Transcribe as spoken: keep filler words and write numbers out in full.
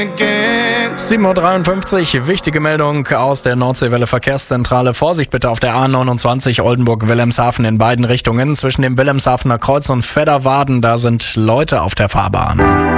sieben Uhr dreiundfünfzig, wichtige Meldung aus der Nordseewelle Verkehrszentrale. Vorsicht bitte auf der A neunundzwanzig Oldenburg-Wilhelmshaven in beiden Richtungen. Zwischen dem Wilhelmshavener Kreuz und Fedderwaden, da sind Leute auf der Fahrbahn.